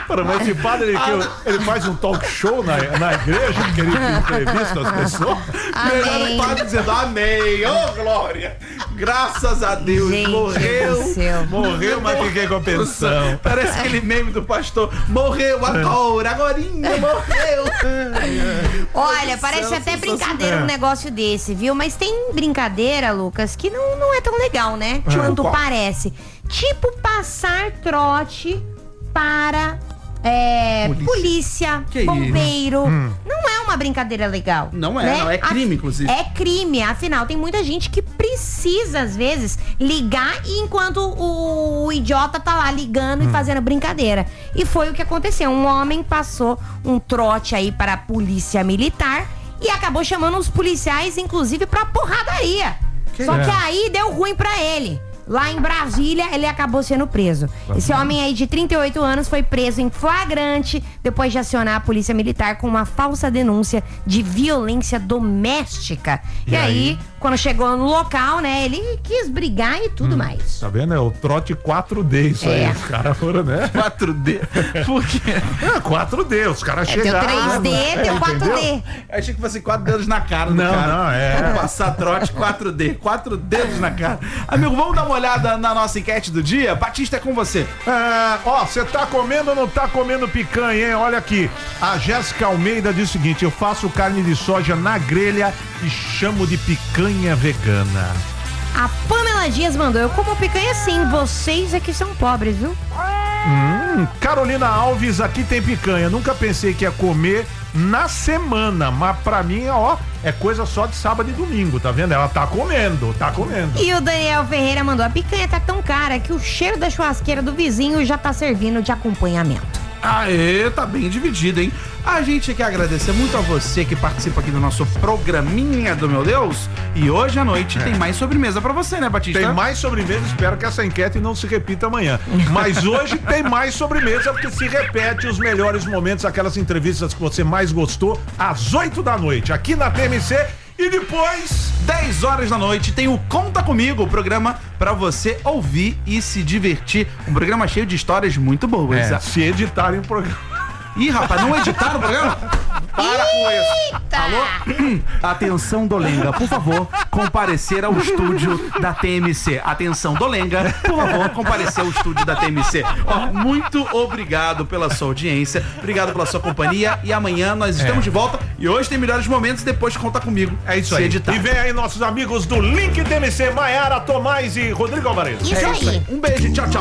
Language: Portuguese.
Mas esse padre, ele faz um talk show na igreja, que ele entrevista as pessoas. Melhor o padre dizendo amém, ô glória, graças a Deus, Gente, morreu, mas fiquei com a pensão. Parece aquele meme do pastor, morreu agorinha, morreu. Olha, parece até brincadeira um negócio desse, viu? Mas tem brincadeira, Lucas, que não é tão legal, né? Quanto parece. Tipo passar trote para polícia, bombeiro. Não é uma brincadeira legal. Não é, né? não é crime, inclusive. É crime, afinal, tem muita gente que precisa, às vezes, ligar e enquanto o idiota tá lá ligando e fazendo brincadeira. E foi o que aconteceu. Um homem passou um trote aí para a polícia militar e acabou chamando os policiais, inclusive, pra porradaria. Só que aí deu ruim pra ele. Lá em Brasília, ele acabou sendo preso. Esse homem aí de 38 anos foi preso em flagrante depois de acionar a polícia militar com uma falsa denúncia de violência doméstica. E aí, quando chegou no local, né, ele quis brigar e tudo mais. Tá vendo? É o trote 4D isso aí. Os caras foram, né? 4D? Por quê? 4D, os caras chegaram. Deu 3D, deu 4D. Achei que fosse 4 dedos na cara do cara. Não, Vamos passar trote 4D, 4 dedos na cara. Amigo, vamos dar uma olhada na nossa enquete do dia? Batista, é com você. Você tá comendo ou não tá comendo picanha, hein? Olha aqui, a Jéssica Almeida diz o seguinte: eu faço carne de soja na grelha e chamo de picanha vegana. A Pamela Dias mandou: eu como picanha sim, vocês é que são pobres, viu? Carolina Alves, aqui tem picanha. Nunca pensei que ia comer na semana, mas pra mim, é coisa só de sábado e domingo, tá vendo? Ela tá comendo. E o Daniel Ferreira mandou: a picanha tá tão cara que o cheiro da churrasqueira do vizinho já tá servindo de acompanhamento. Aê, tá bem dividido, hein? A gente quer agradecer muito a você que participa aqui do nosso programinha do Meu Deus. E hoje à noite tem mais sobremesa pra você, né, Batista? Tem mais sobremesa, espero que essa enquete não se repita amanhã. Mas hoje tem mais sobremesa, porque se repete os melhores momentos, aquelas entrevistas que você mais gostou, às 8 da noite, aqui na TMC. E depois, 10 horas da noite, tem o Conta Comigo, o programa pra você ouvir e se divertir. Um programa cheio de histórias muito boas. Se editarem o programa. Ih, rapaz, não editaram o programa? Para com isso. Eita! Alô? Atenção, Dolenga, por favor, comparecer ao estúdio da TMC. Atenção, Dolenga, por favor, comparecer ao estúdio da TMC. Muito obrigado pela sua audiência, obrigado pela sua companhia e amanhã nós estamos de volta e hoje tem melhores momentos, depois Conta Comigo. É isso aí. Editar. E vem aí nossos amigos do Link TMC, Maiara, Tomás e Rodrigo Alvarez. Isso aí. Um beijo, tchau, tchau.